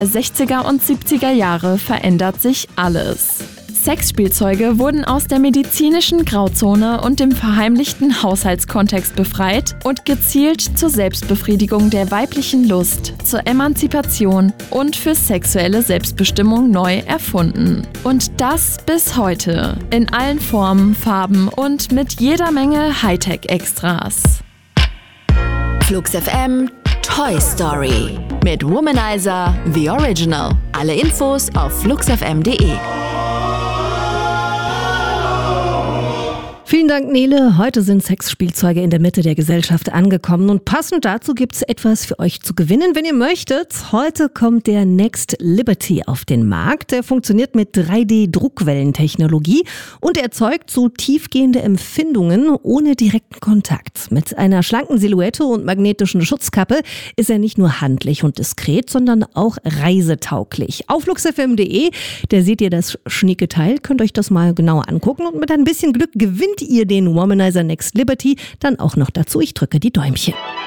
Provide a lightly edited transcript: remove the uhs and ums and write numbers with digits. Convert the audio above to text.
60er und 70er Jahre verändert sich alles. Sexspielzeuge wurden aus der medizinischen Grauzone und dem verheimlichten Haushaltskontext befreit und gezielt zur Selbstbefriedigung der weiblichen Lust, zur Emanzipation und für sexuelle Selbstbestimmung neu erfunden. Und das bis heute. In allen Formen, Farben und mit jeder Menge Hightech-Extras. Flux FM Toy Story mit Womanizer The Original. Alle Infos auf fluxfm.de. Vielen Dank, Nele. Heute sind Sexspielzeuge in der Mitte der Gesellschaft angekommen und passend dazu gibt es etwas für euch zu gewinnen, wenn ihr möchtet. Heute kommt der Next Liberty auf den Markt. Der funktioniert mit 3D-Druckwellentechnologie und erzeugt so tiefgehende Empfindungen ohne direkten Kontakt. Mit einer schlanken Silhouette und magnetischen Schutzkappe ist er nicht nur handlich und diskret, sondern auch reisetauglich. Auf fluxfm.de, da seht ihr das schnieke Teil, könnt euch das mal genauer angucken und mit ein bisschen Glück gewinnt ihr den Womanizer Next Liberty dann auch noch dazu. Ich drücke die Däumchen.